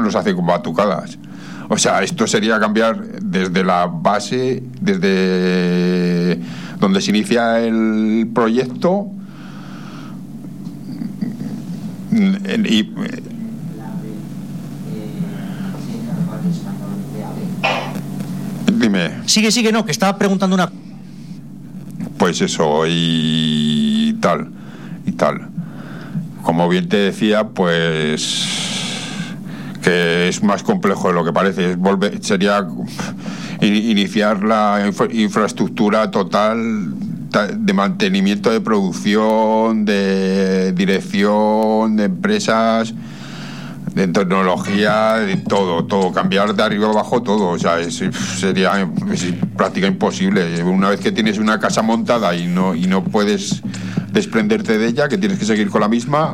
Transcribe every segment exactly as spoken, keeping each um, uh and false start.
los hace con batucadas. O sea, esto sería cambiar desde la base, desde donde se inicia el proyecto y dime. Sigue, sigue, no, que estaba preguntando una... Pues eso, y tal, y tal. Como bien te decía, pues que es más complejo de lo que parece. Es volver, sería iniciar la infra, infraestructura total de mantenimiento, de producción, de dirección, de empresas, de tecnología, de todo, todo, cambiar de arriba abajo todo. O sea, es, sería es prácticamente imposible. Una vez que tienes una casa montada y no, y no puedes desprenderte de ella, que tienes que seguir con la misma,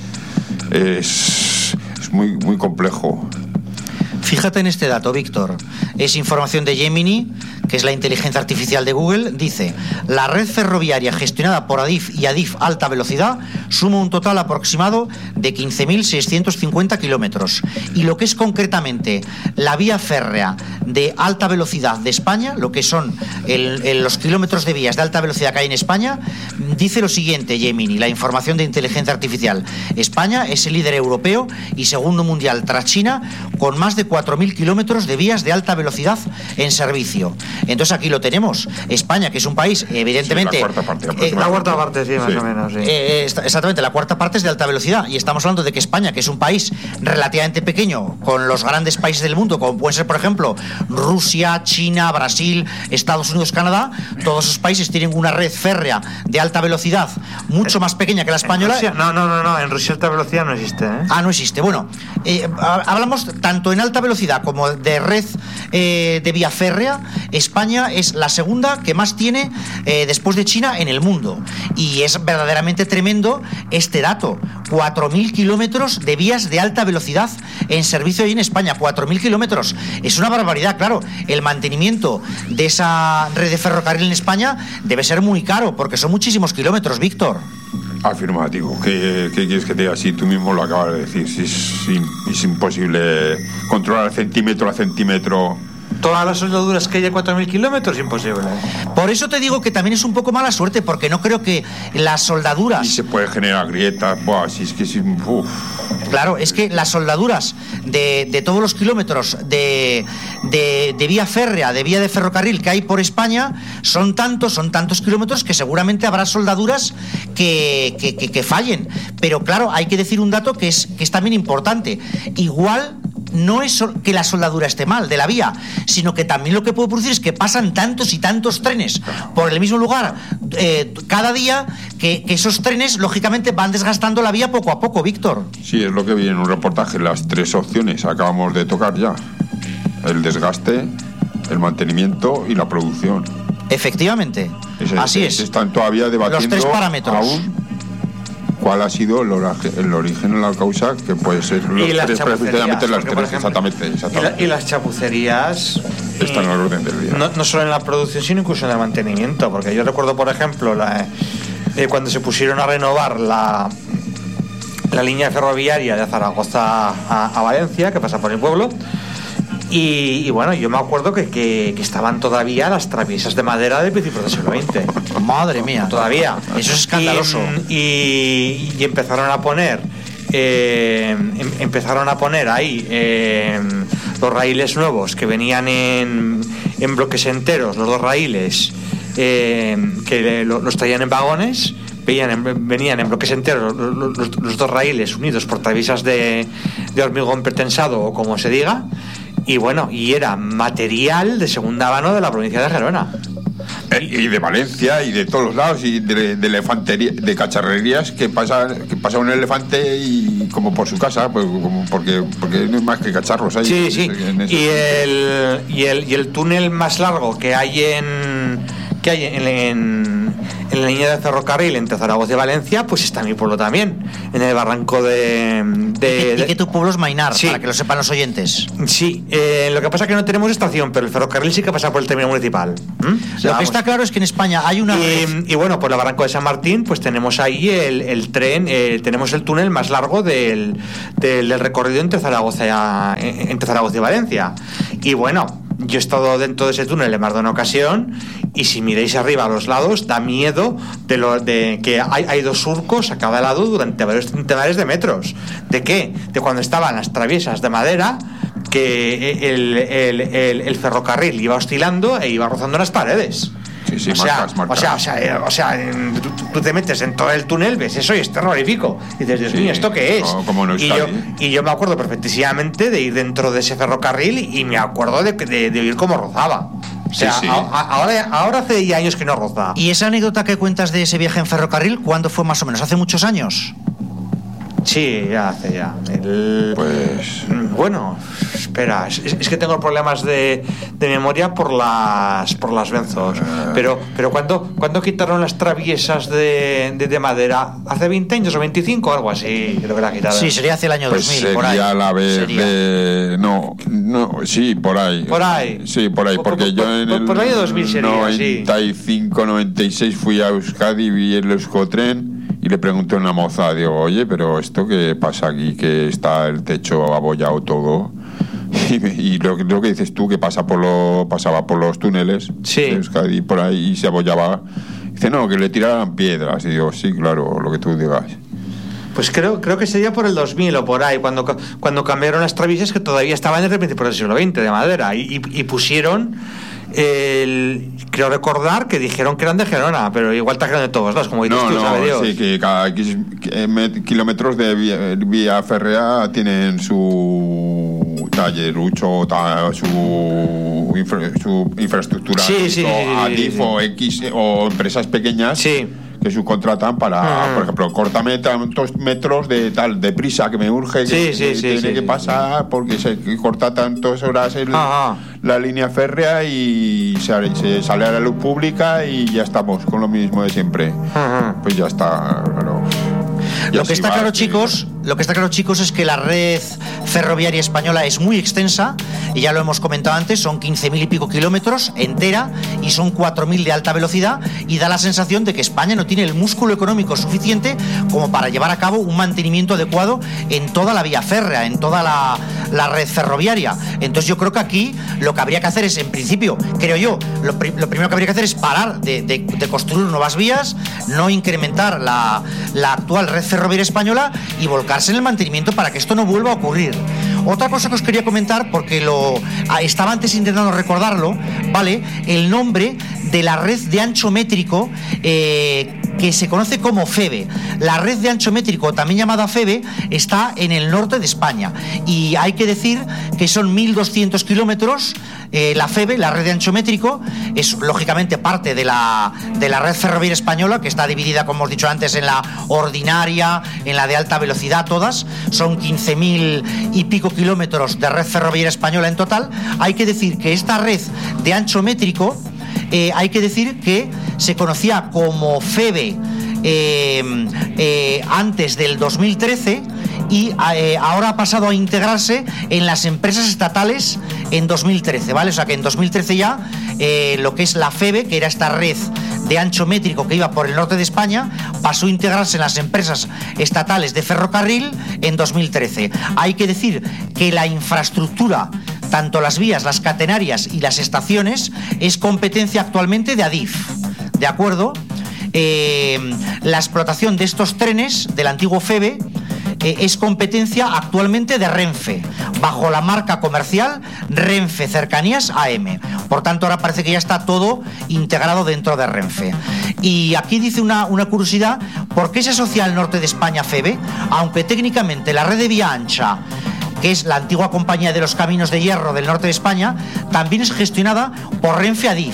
es, es muy, muy complejo. Fíjate en este dato, Víctor. Es información de Gemini, que es la inteligencia artificial de Google. Dice: la red ferroviaria gestionada por Adif y Adif Alta Velocidad suma un total aproximado de quince mil seiscientos cincuenta kilómetros. Y lo que es concretamente la vía férrea de alta velocidad de España, lo que son el, el, los kilómetros de vías de alta velocidad que hay en España, dice lo siguiente, Gemini, la información de inteligencia artificial: España es el líder europeo y segundo mundial tras China, con más de cuatro mil kilómetros de vías de alta velocidad en servicio. Entonces aquí lo tenemos. España, que es un país, evidentemente... Sí, la cuarta parte. Eh, la cuarta parte, sí, más sí. o menos. Sí. Eh, exactamente, la cuarta parte es de alta velocidad. Y estamos hablando de que España, que es un país relativamente pequeño, con los grandes países del mundo, como pueden ser, por ejemplo, Rusia, China, Brasil, Estados Unidos, Canadá, todos esos países tienen una red férrea de alta velocidad mucho más pequeña que la española. Rusia, no, no, no, no, en Rusia alta velocidad no existe, ¿eh? Ah, no existe. Bueno, eh, hablamos tanto en alta velocidad como de red eh, de vía férrea. España es la segunda que más tiene eh, después de China en el mundo. Y es verdaderamente tremendo este dato. cuatro mil kilómetros de vías de alta velocidad en servicio ahí en España. cuatro mil kilómetros. Es una barbaridad, claro. El mantenimiento de esa red de ferrocarril en España debe ser muy caro, porque son muchísimos kilómetros, Víctor. Afirmativo. ¿Qué, qué quieres que te diga? Si tú mismo lo acabas de decir, si es, es imposible controlar centímetro a centímetro. Todas las soldaduras que hay a cuatro mil kilómetros, imposible. Por eso te digo que también es un poco mala suerte, porque no creo que las soldaduras... Y se puede generar grietas, buah, si es que si, uf. Claro, es que las soldaduras de, de todos los kilómetros de, de, de vía férrea, de vía de ferrocarril que hay por España, son tantos, son tantos kilómetros que seguramente habrá soldaduras que, que, que, que fallen. Pero claro, hay que decir un dato que es, que es también importante. Igual... no es que la soldadura esté mal de la vía, sino que también lo que puede producir es que pasan tantos y tantos trenes por el mismo lugar eh, cada día, que, que esos trenes lógicamente van desgastando la vía poco a poco, Víctor. Sí, es lo que vi en un reportaje, las tres opciones acabamos de tocar ya: el desgaste, el mantenimiento y la producción. Efectivamente, es, así es. Se están todavía debatiendo los tres parámetros aún cuál ha sido el, origen, el origen o la causa, que puede ser los y las tres, precisamente las porque, tres, ejemplo, exactamente, exactamente. Y, la, y las chapucerías están en el orden del día. No, no solo en la producción, sino incluso en el mantenimiento, porque yo recuerdo, por ejemplo, la, eh, cuando se pusieron a renovar la, la línea ferroviaria de Zaragoza a, a Valencia, que pasa por el pueblo. Y, y bueno, yo me acuerdo que, que, que estaban todavía las traviesas de madera del principio del siglo veinte. Madre mía. Todavía. Eso es escandaloso. Y, y, y empezaron a poner, eh, em, empezaron a poner ahí eh, los raíles nuevos que venían en, en bloques enteros, los dos raíles eh, que lo, los traían en vagones. Venían en, venían en bloques enteros los, los, los dos raíles unidos por traviesas de, de hormigón pretensado, o como se diga. Y bueno, y era material de segunda mano de la provincia de Gerona. Y de Valencia y de todos los lados, y de, de elefantería, de cacharrerías que pasa, que pasa un elefante y como por su casa, pues como porque porque no hay más que cacharros ahí. Sí, sí. Y el, y el y el túnel más largo que hay en que hay en, en, en en la línea de ferrocarril entre Zaragoza y Valencia, pues está mi pueblo también, en el barranco de... de ¿Y, que, y que tu pueblo es Mainar, sí. para que lo sepan los oyentes? Sí, eh, lo que pasa es que no tenemos estación, pero el ferrocarril sí que pasa por el término municipal. ¿Mm? O sea, lo que vamos. está claro es que en España hay una... Y, y bueno, por el barranco de San Martín, pues tenemos ahí el, el tren, eh, tenemos el túnel más largo del, del, del recorrido entre Zaragoza, y, entre Zaragoza y Valencia. Y bueno, yo he estado dentro de ese túnel en más de una ocasión, y si miráis arriba a los lados, da miedo de, lo, de que hay, hay dos surcos a cada lado durante varios centenares de metros. ¿De qué? De cuando estaban las traviesas de madera, que el, el, el, el ferrocarril iba oscilando e iba rozando las paredes. Sí, sí, o, sea, marcas, marcas. o sea, o sea, eh, o sea, tú, tú te metes en todo el túnel, ves eso y es terrorífico. Y dices, Dios sí, mío, ¿esto qué es? No, como no y, está yo, ahí. y yo me acuerdo perfectísimamente de ir dentro de ese ferrocarril y me acuerdo de, de, de oír cómo rozaba. O sea, sí, sí. A, a, ahora, ahora hace ya años que no roza. ¿Y esa anécdota que cuentas de ese viaje en ferrocarril, cuándo fue más o menos? ¿Hace muchos años? Sí, ya hace ya. El... Pues... Bueno, espera, es, es que tengo problemas de, de memoria por las por las benzos. Pero, pero ¿cuándo, ¿cuándo quitaron las traviesas de, de, de madera? ¿Hace veinte años o veinticinco? Algo así, creo que la quitaron. Sí, sería hace el año Pues dos mil, sería por ahí. la vez Sería. de... No, no, sí, por ahí. Por ahí. Sí, por ahí, Por- porque por- yo por- en por- el por el año dos mil sería, noventa y cinco, noventa y seis fui a Euskadi, vi el Euskotren y le pregunté a una moza, digo, oye, pero ¿esto qué pasa aquí? Que está el techo abollado todo. Y, me- y lo, lo que dices tú, que pasa por lo, pasaba por los túneles Sí. de Euskadi por ahí y se abollaba. Dice, no, que le tiraran piedras. Y digo, sí, claro, lo que tú digas. Pues creo, creo que sería por el dos mil o por ahí, cuando, cuando cambiaron las traviesas que todavía estaban en el principio del siglo veinte de madera y, y, y pusieron el, creo recordar que dijeron que eran de Gerona, pero igual trajeron de todos lados, como dices No, tú, no, sabe Dios. sí, que cada X met- kilómetros de vía, vía férrea tienen su tallerucho, ta- su, infra- su infraestructura, Sí, sí, sí, o sí, Adif sí. o X o empresas pequeñas. Sí. Que subcontratan para, Mm. por ejemplo, córtame tantos metros de tal, de prisa que me urge, Sí, que, sí, que sí, tiene sí, que sí, pasar porque se que corta tantas horas el- Ajá. la línea férrea y se, se sale a la luz pública y ya estamos con lo mismo de siempre. Ajá. Pues ya está, claro. Y Lo así que está va, claro, que- chicos, lo que está claro, chicos, es que la red ferroviaria española es muy extensa y ya lo hemos comentado antes, son quince mil y pico kilómetros entera y son cuatro mil de alta velocidad y da la sensación de que España no tiene el músculo económico suficiente como para llevar a cabo un mantenimiento adecuado en toda la vía férrea, en toda la, la red ferroviaria. Entonces yo creo que aquí lo que habría que hacer es, en principio, creo yo, lo, pri- lo primero que habría que hacer es parar de, de- de construir nuevas vías, no incrementar la, la actual red ferroviaria española y volcarse en el mantenimiento para que esto no vuelva a ocurrir. Otra cosa que os quería comentar, porque lo ah, estaba antes intentando recordarlo, ¿vale? El nombre de la red de ancho métrico eh, que se conoce como FEBE. La red de ancho métrico, también llamada FEBE, está en el norte de España y hay que decir que son mil doscientos kilómetros. Eh, la FEBE, la red de ancho métrico, es lógicamente parte de la, de la red ferroviaria española, que está dividida, como hemos dicho antes, en la ordinaria, en la de alta velocidad, todas. Son quince mil y pico kilómetros de red ferroviaria española en total. Hay que decir que esta red de ancho métrico, eh, hay que decir que se conocía como FEBE eh, eh, antes del dos mil trece y eh, ahora ha pasado a integrarse en las empresas estatales en dos mil trece, ¿vale? O sea que en dos mil trece ya eh, lo que es la FEBE, que era esta red de ancho métrico que iba por el norte de España, pasó a integrarse en las empresas estatales de ferrocarril en dos mil trece. Hay que decir que la infraestructura, tanto las vías, las catenarias y las estaciones, es competencia actualmente de Adif, ¿de acuerdo? Eh, la explotación de estos trenes del antiguo FEBE eh, es competencia actualmente de Renfe, bajo la marca comercial Renfe Cercanías A M. Por tanto, ahora parece que ya está todo integrado dentro de Renfe. Y aquí dice una, una curiosidad: ¿por qué se asocia al norte de España FEBE? Aunque técnicamente la red de vía ancha, que es la antigua compañía de los caminos de hierro del norte de España, también es gestionada por Renfe Adif.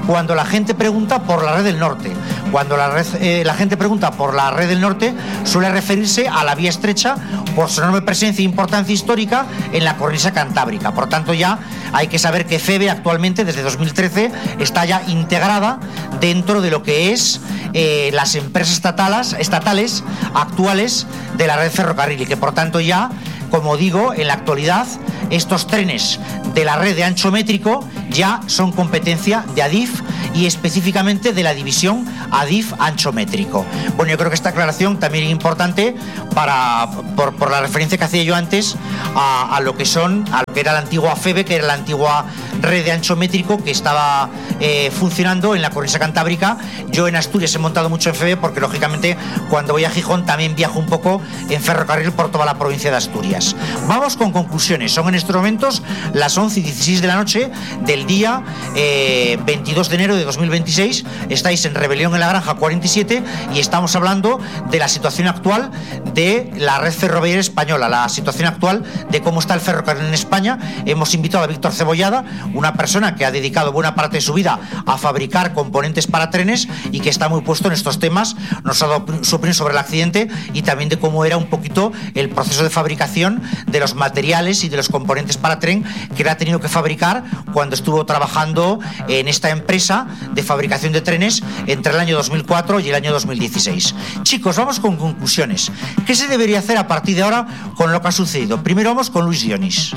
cuando la gente pregunta por la red del norte. Cuando la, red, eh, la gente pregunta por la red del norte, suele referirse a la vía estrecha por su enorme presencia e importancia histórica en la cornisa cantábrica. Por tanto, ya hay que saber que FEVE actualmente, desde dos mil trece, está ya integrada dentro de lo que es eh, las empresas estatales, estatales actuales de la red ferrocarril, y que por tanto ya, como digo, en la actualidad estos trenes de la red de ancho métrico ya son competencia de ADIF y específicamente de la división ADIF ancho métrico. Bueno, yo creo que esta aclaración también es importante para, por, por la referencia que hacía yo antes a, a lo que son, a lo que era la antigua FEVE, que era la antigua red de ancho métrico que estaba eh, funcionando en la cornisa cantábrica. Yo en Asturias he montado mucho en FEVE porque lógicamente cuando voy a Gijón también viajo un poco en ferrocarril por toda la provincia de Asturias. Vamos con conclusiones. Son en estos momentos las once y dieciséis de la noche del día eh, veintidós de enero de dos mil veintiséis. Estáis en Rebelión en la Granja cuarenta y siete y estamos hablando de la situación actual de la red ferroviaria española, la situación actual de cómo está el ferrocarril en España. Hemos invitado a Víctor Cebollada, una persona que ha dedicado buena parte de su vida a fabricar componentes para trenes y que está muy puesto en estos temas. Nos ha dado su opinión sobre el accidente y también de cómo era un poquito el proceso de fabricación de los materiales y de los componentes para tren que él ha tenido que fabricar cuando estuvo trabajando en esta empresa de fabricación de trenes entre el año dos mil cuatro y el año dos mil dieciséis. Chicos, vamos con conclusiones. ¿Qué se debería hacer a partir de ahora con lo que ha sucedido? Primero vamos con Luis Dionis.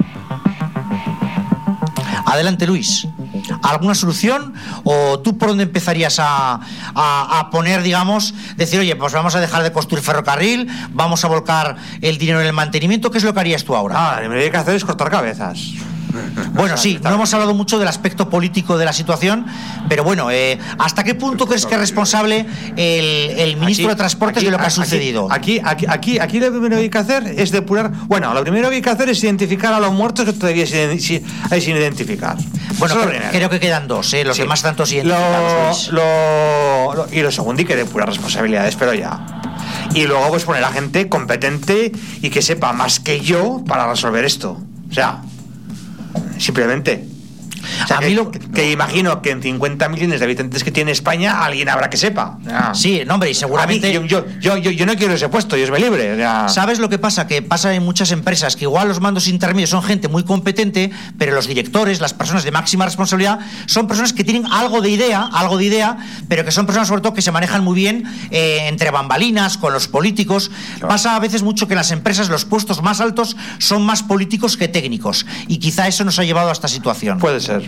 Adelante, Luis. ¿Alguna solución? ¿O tú por dónde empezarías a, a, a poner, digamos, decir, oye, pues vamos a dejar de construir ferrocarril, vamos a volcar el dinero en el mantenimiento? ¿Qué es lo que harías tú ahora? Ah, lo que hay que hacer es cortar cabezas. Bueno, sí, no hemos hablado mucho del aspecto político de la situación, pero bueno, eh, ¿hasta qué punto crees que es responsable el, el ministro aquí, de Transportes aquí, de lo que ha aquí, sucedido? Aquí, aquí, aquí, aquí lo primero que hay que hacer es depurar. Bueno, lo primero que hay que hacer es identificar a los muertos que todavía hay sin, sin identificar. Bueno, creo, creo que quedan dos, ¿eh? Los sí. demás tantos identificados. Lo, lo, lo, y lo segundo, hay que depurar responsabilidades, pero ya. Y luego, pues poner a gente competente y que sepa más que yo para resolver esto. O sea. Simplemente. O sea, a que, mí lo que, que imagino que en cincuenta millones de habitantes que tiene España alguien habrá que sepa. Ya. Sí, no, hombre, y seguramente. Mí, yo, yo, yo, yo, yo no quiero ese puesto, yo me libre. Ya. ¿Sabes lo que pasa? Que pasa en muchas empresas que igual los mandos intermedios son gente muy competente, pero los directores, las personas de máxima responsabilidad, son personas que tienen algo de idea, algo de idea, pero que son personas sobre todo que se manejan muy bien eh, entre bambalinas, con los políticos. Claro. Pasa a veces mucho que en las empresas los puestos más altos son más políticos que técnicos, y quizá eso nos ha llevado a esta situación. Puede ser.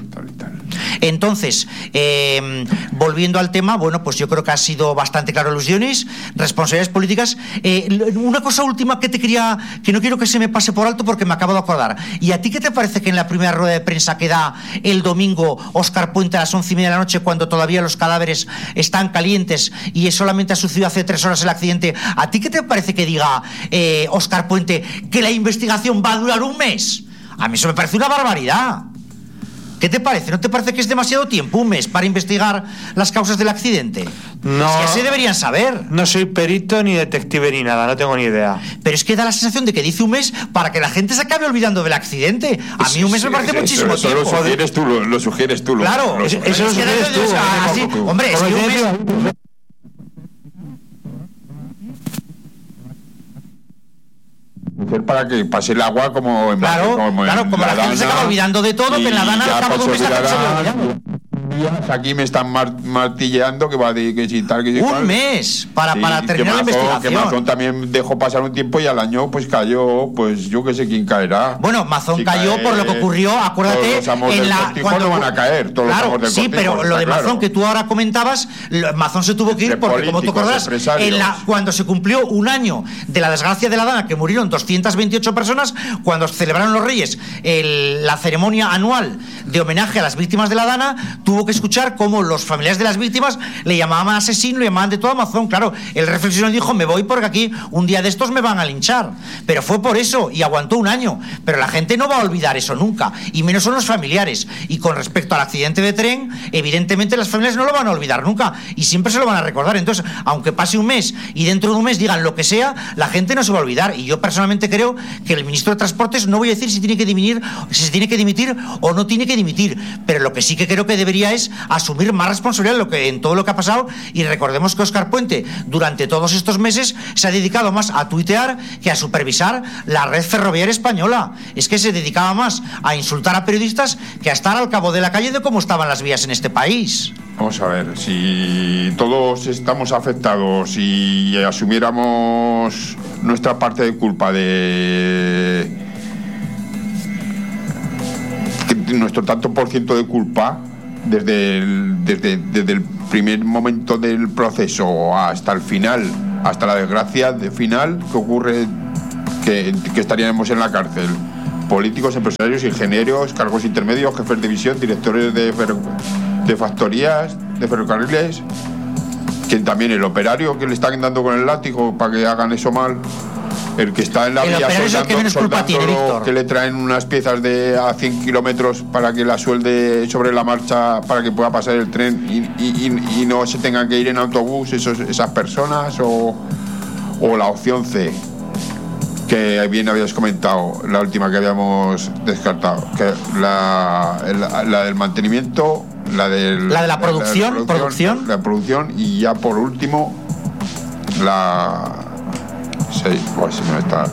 Entonces, eh, volviendo al tema, bueno, pues yo creo que ha sido bastante claro, Luis Dionis. Responsabilidades políticas. Eh, una cosa última que te quería, que no quiero que se me pase por alto porque me acabo de acordar. ¿Y a ti qué te parece que en la primera rueda de prensa que da el domingo Óscar Puente a las once y media de la noche, cuando todavía los cadáveres están calientes y solamente ha sucedido hace tres horas el accidente, ¿a ti qué te parece que diga eh, Óscar Puente que la investigación va a durar un mes? A mí eso me parece una barbaridad. ¿Qué te parece? ¿No te parece que es demasiado tiempo, un mes, para investigar las causas del accidente? No. Si así deberían saber. No soy perito, ni detective, ni nada, no tengo ni idea. Pero es que da la sensación de que dice un mes para que la gente se acabe olvidando del accidente. A mí un mes sí, me parece sí, muchísimo eso, tiempo. Eso lo sugieres tú, lo, lo sugieres tú. Lo, claro, lo, eso, lo, eso lo sugieres tú. Así, hombre, es que un mes... para que pase el agua como en claro, como claro, como la, la gente se acaba olvidando de todo, que en la Dana al cabo de un mes se olvidando. Aquí me están martilleando que va de que si tal que si un cual. mes para, sí, para terminar Mazón, la investigación. Que Mazón también dejó pasar un tiempo y al año pues cayó, pues yo que sé quién caerá. Bueno, Mazón si cayó cae, por lo que ocurrió, acuérdate, todos los en la cuando van a caer, todos claro, los sí, cortijo, pero lo de Mazón claro. que tú ahora comentabas, Mazón se tuvo que ir de porque como tú acordarás, en la, cuando se cumplió un año de la desgracia de la Dana, que murieron doscientas veintiocho personas, cuando celebraron los Reyes el, la ceremonia anual de homenaje a las víctimas de la Dana, tuvo que escuchar cómo los familiares de las víctimas le llamaban asesino, le llamaban de todo a Mazón. Claro, él reflexionó y dijo, me voy porque aquí un día de estos me van a linchar. Pero fue por eso y aguantó un año. Pero la gente no va a olvidar eso nunca, y menos son los familiares. Y con respecto al accidente de tren, evidentemente las familias no lo van a olvidar nunca y siempre se lo van a recordar. Entonces, aunque pase un mes y dentro de un mes digan lo que sea, la gente no se va a olvidar. Y yo personalmente creo que el ministro de Transportes, no voy a decir si tiene que dimitir, si se tiene que dimitir o no tiene que dimitir, pero lo que sí que creo que debería debería es asumir más responsabilidad en, lo que, en todo lo que ha pasado. Y recordemos que Óscar Puente durante todos estos meses se ha dedicado más a tuitear que a supervisar la red ferroviaria española. Es que se dedicaba más a insultar a periodistas que a estar al cabo de la calle de cómo estaban las vías en este país. Vamos a ver, si todos estamos afectados y asumiéramos nuestra parte de culpa de nuestro tanto por ciento de culpa desde el, desde, desde el primer momento del proceso hasta el final, hasta la desgracia de final que ocurre, que, que estaríamos en la cárcel, políticos, empresarios, ingenieros, cargos intermedios, jefes de división, directores de, de factorías, de ferrocarriles, que también el operario que le están dando con el látigo para que hagan eso mal, el que está en la el vía soldando, que, soldando que le traen unas piezas de a cien kilómetros para que la suelde sobre la marcha para que pueda pasar el tren y, y, y no se tengan que ir en autobús esos, esas personas, o, o la opción C que bien habías comentado, la última que habíamos descartado, que la, la, la del mantenimiento, la, del, la de la producción, la, la producción, la, la producción y ya por último la sí, pues se me está,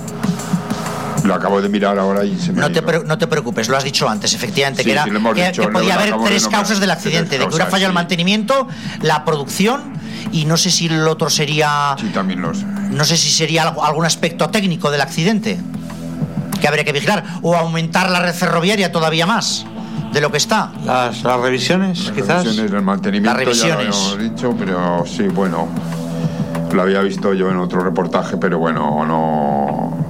lo acabo de mirar ahora y se me no te, pre, no te preocupes, lo has dicho antes, efectivamente, sí, que era sí, que, dicho, que podía haber tres de causas del accidente, de que hubiera fallado sí. el mantenimiento, la producción y no sé si el otro sería sí, también lo sé. No sé si sería algo, algún aspecto técnico del accidente que habría que vigilar, o aumentar la red ferroviaria todavía más de lo que está. Las, las revisiones, las quizás. Revisiones del mantenimiento, las revisiones. Ya lo habíamos dicho, pero sí, bueno, lo había visto yo en otro reportaje, pero bueno, no.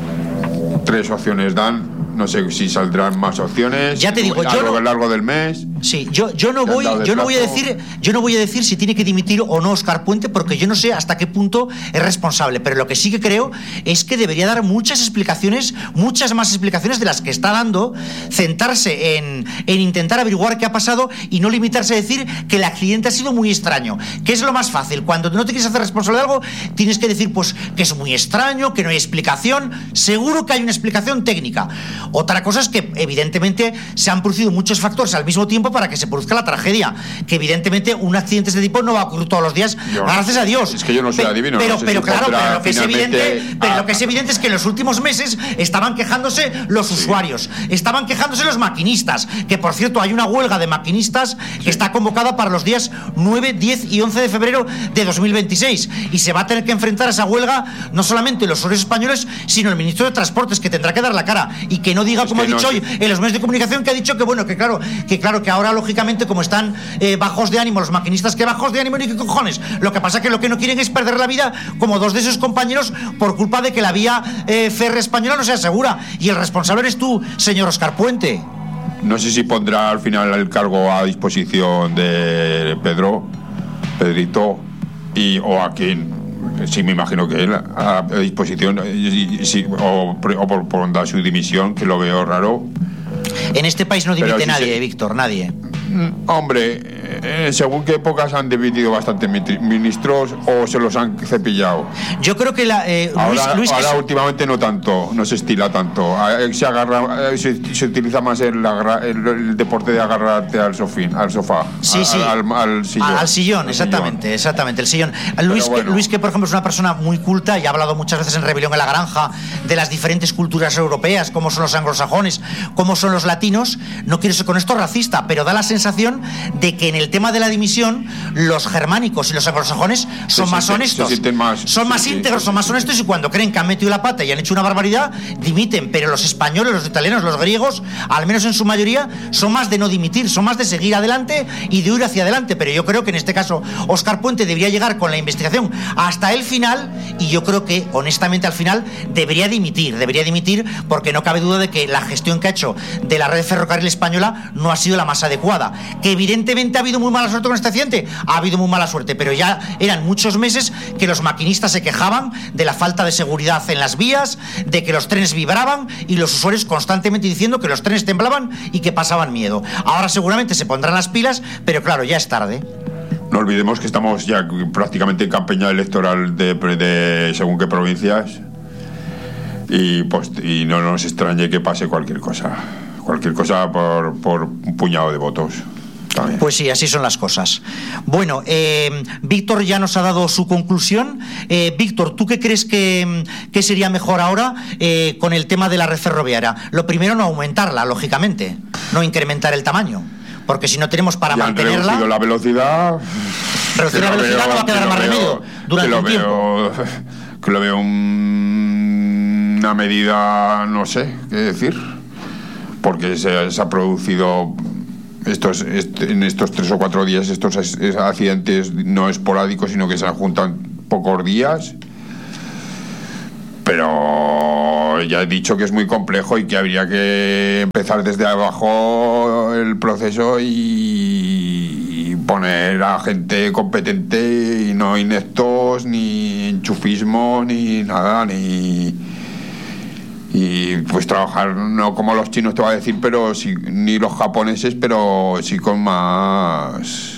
Tres opciones dan. No sé si saldrán más opciones. Ya te digo, a yo lo no, largo del mes. Sí, yo, yo no voy, yo no voy a decir, yo no voy a decir si tiene que dimitir o no Óscar Puente, porque yo no sé hasta qué punto es responsable. Pero lo que sí que creo es que debería dar muchas explicaciones, muchas más explicaciones de las que está dando, centrarse en, en intentar averiguar qué ha pasado y no limitarse a decir que el accidente ha sido muy extraño. ¿Qué es lo más fácil? Cuando no te quieres hacer responsable de algo, tienes que decir pues que es muy extraño, que no hay explicación. Seguro que hay una explicación técnica. Otra cosa es que evidentemente se han producido muchos factores al mismo tiempo para que se produzca la tragedia, que evidentemente un accidente de este tipo no va a ocurrir todos los días, yo, gracias a Dios. Es que yo no soy adivino. Pero, no sé pero si claro, pero lo que es evidente, a... pero lo que es evidente es que en los últimos meses estaban quejándose los sí. usuarios, estaban quejándose los maquinistas, que por cierto hay una huelga de maquinistas sí. que está convocada para los días nueve, diez y once de febrero de dos mil veintiséis, y se va a tener que enfrentar a esa huelga no solamente los usuarios españoles, sino el ministro de Transportes, que tendrá que dar la cara y que no diga, es como ha dicho no, hoy en los medios de comunicación, que ha dicho que bueno, que claro, que claro que ahora lógicamente como están eh, bajos de ánimo los maquinistas, que bajos de ánimo ni qué cojones, lo que pasa que lo que no quieren es perder la vida como dos de sus compañeros por culpa de que la vía eh, férrea española no sea segura, y el responsable eres tú, señor Óscar Puente. No sé si pondrá al final el cargo a disposición de Pedro, Pedrito, y o a quien, sí me imagino que él, a, a disposición, y, y, sí, o, o por, por dar su dimisión, que lo veo raro. En este país no dimite si nadie, se... Víctor, nadie. Hombre, eh, según qué épocas han dimitido bastantes ministros o se los han cepillado. Yo creo que la, eh, ahora, Luis, Luis ahora es... últimamente no tanto, no se estila tanto. Se agarra, se, se utiliza más el, el, el deporte de agarrarte al sofín, al sofá, sí, al, sí. Al, al sillón. Al sillón, exactamente, sillón. exactamente, el sillón. Luis, bueno. que, Luis, que por ejemplo es una persona muy culta y ha hablado muchas veces en Rebelión en la Granja de las diferentes culturas europeas, cómo son los anglosajones, cómo son los latinos. No quiero ser con esto racista, pero da la sensación de que en el tema de la dimisión los germánicos y los anglosajones son se más sienten, honestos, se más, son sí, más sí, íntegros, sí, son más sí, honestos sí. y cuando creen que han metido la pata y han hecho una barbaridad, dimiten. Pero los españoles, los italianos, los griegos, al menos en su mayoría, son más de no dimitir, son más de seguir adelante y de ir hacia adelante. Pero yo creo que en este caso Óscar Puente debería llegar con la investigación hasta el final, y yo creo que honestamente al final debería dimitir, debería dimitir porque no cabe duda de que la gestión que ha hecho de la red ferrocarril española no ha sido la más adecuada. Que evidentemente ha habido muy mala suerte con este accidente, ha habido muy mala suerte, pero ya eran muchos meses que los maquinistas se quejaban de la falta de seguridad en las vías, de que los trenes vibraban y los usuarios constantemente diciendo que los trenes temblaban y que pasaban miedo. Ahora seguramente se pondrán las pilas, pero claro, ya es tarde. No olvidemos que estamos ya prácticamente en campaña electoral de, de según qué provincias, y, pues, y no nos extrañe que pase cualquier cosa, cualquier cosa por, por un puñado de votos. también. Pues sí, así son las cosas. Bueno, eh, Víctor ya nos ha dado su conclusión. Eh, Víctor, ¿tú qué crees que, que sería mejor ahora eh, con el tema de la red ferroviaria? Lo primero, no aumentarla, lógicamente, no incrementar el tamaño, porque si no tenemos para ya mantenerla... han reducido la velocidad... Reducir la velocidad veo, no va a quedar más veo, remedio durante que lo un tiempo. Veo, que lo veo un, una medida, no sé qué decir, porque se, se ha producido estos est, en estos tres o cuatro días estos accidentes no esporádicos, sino que se han juntado en pocos días. Pero ya he dicho que es muy complejo y que habría que empezar desde abajo el proceso y poner a gente competente y no ineptos, ni enchufismo, ni nada, ni... Y pues trabajar, no como los chinos te voy a decir, pero sí, ni los japoneses, pero sí con más...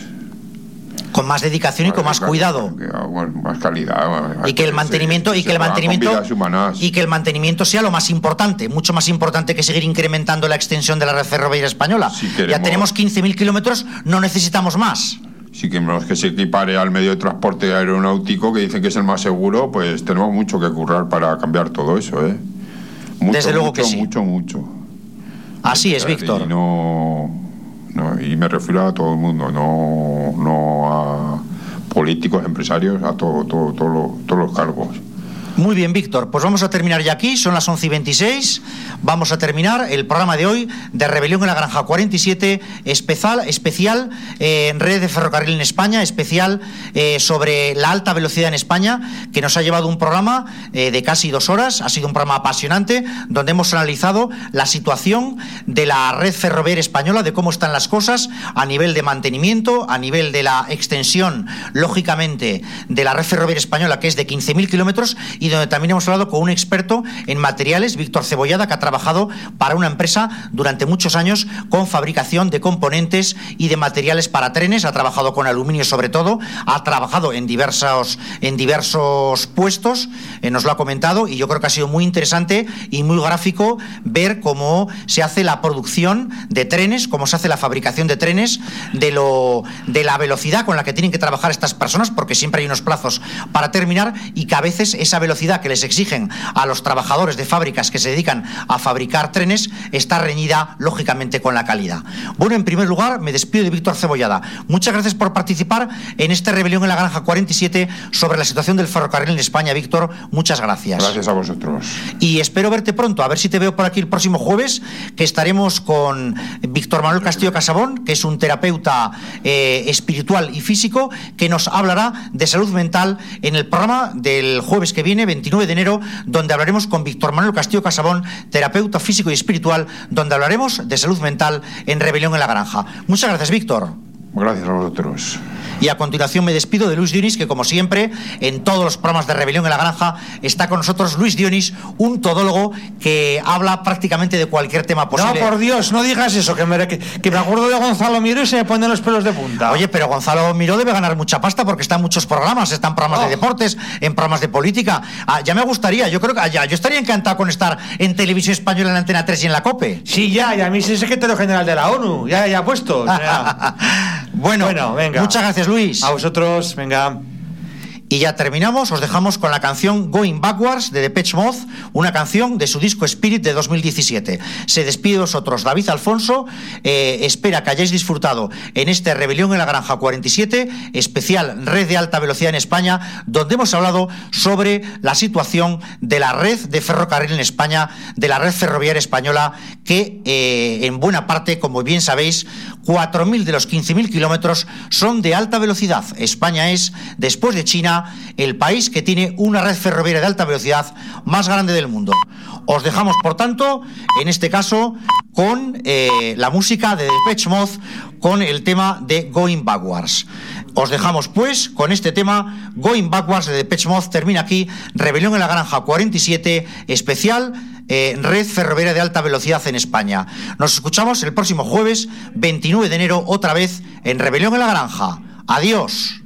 Con más dedicación y con más cuidado. Más calidad. Y que el mantenimiento y que el mantenimiento y que el mantenimiento sea lo más importante, mucho más importante que seguir incrementando la extensión de la red ferroviaria española. Si queremos, ya tenemos quince mil kilómetros, no necesitamos más. Si queremos que se equipare al medio de transporte aeronáutico, que dicen que es el más seguro, pues tenemos mucho que currar para cambiar todo eso, ¿eh? Mucho, Desde luego mucho, que sí. Mucho, mucho. Así es, Víctor. Y no, no, y me refiero a todo el mundo, no, no a políticos, empresarios, a todo, todo, todo lo, todos los cargos. Muy bien, Víctor, pues vamos a terminar ya aquí, son las once y veintiséis, vamos a terminar el programa de hoy de Rebelión en la Granja cuarenta y siete, especial, especial eh, red de ferrocarril en España, especial eh, sobre la alta velocidad en España, que nos ha llevado un programa eh, de casi dos horas, ha sido un programa apasionante, donde hemos analizado la situación de la red ferroviaria española, de cómo están las cosas a nivel de mantenimiento, a nivel de la extensión, lógicamente, de la red ferroviaria española, que es de quince mil kilómetros, y donde también hemos hablado con un experto en materiales, Víctor Cebollada, que ha trabajado para una empresa durante muchos años con fabricación de componentes y de materiales para trenes, ha trabajado con aluminio sobre todo, ha trabajado en diversos, en diversos puestos, eh, nos lo ha comentado, y yo creo que ha sido muy interesante y muy gráfico ver cómo se hace la producción de trenes, cómo se hace la fabricación de trenes, de, lo, de la velocidad con la que tienen que trabajar estas personas, porque siempre hay unos plazos para terminar y que a veces esa velocidad velocidad que les exigen a los trabajadores de fábricas que se dedican a fabricar trenes está reñida lógicamente con la calidad. Bueno, en primer lugar me despido de Víctor Cebollada. Muchas gracias por participar en esta Rebelión en la Granja cuarenta y siete sobre la situación del ferrocarril en España, Víctor. Muchas gracias. Gracias a vosotros. Y espero verte pronto, a ver si te veo por aquí el próximo jueves, que estaremos con Víctor Manuel Castillo Casabón, que es un terapeuta eh, espiritual y físico, que nos hablará de salud mental en el programa del jueves que viene, veintinueve de enero, donde hablaremos con Víctor Manuel Castillo Casabón, terapeuta físico y espiritual, donde hablaremos de salud mental en Rebelión en la Granja. Muchas gracias, Víctor. Gracias a vosotros. Y a continuación me despido de Luis Dionis, que como siempre, en todos los programas de Rebelión en la Granja, está con nosotros Luis Dionis, un todólogo que habla prácticamente de cualquier tema posible. No, por Dios, no digas eso, que me, que, que me acuerdo de Gonzalo Miró y se me ponen los pelos de punta. Oye, pero Gonzalo Miró debe ganar mucha pasta porque está en muchos programas, está en programas oh. de deportes, en programas de política. Ah, ya me gustaría, yo creo que ah, ya, yo estaría encantado con estar en Televisión Española, en la Antena tres y en la COPE. Sí, ya, y a mí es el secretario general de la ONU, ya, ya puesto. O sea. bueno, bueno, venga. Muchas gracias, Luis. A vosotros, venga. Y ya terminamos, os dejamos con la canción Going Backwards de Depeche Mode, una canción de su disco Spirit de dos mil diecisiete. Se despide de vosotros David Alfonso, eh, espera que hayáis disfrutado en este Rebelión en la Granja cuarenta y siete, especial red de alta velocidad en España, donde hemos hablado sobre la situación de la red de ferrocarril en España, de la red ferroviaria española, que eh, en buena parte, como bien sabéis, cuatro mil de los quince mil kilómetros son de alta velocidad. España es, después de China, el país que tiene una red ferroviaria de alta velocidad más grande del mundo. Os dejamos, por tanto, en este caso, con eh, la música de Depeche Mode, con el tema de Going Backwards. Os dejamos, pues, con este tema, Going Backwards de Depeche Mode. Termina aquí Rebelión en la Granja cuarenta y siete, especial eh, red ferroviaria de alta velocidad en España. Nos escuchamos el próximo jueves, veintinueve de enero, otra vez en Rebelión en la Granja. Adiós.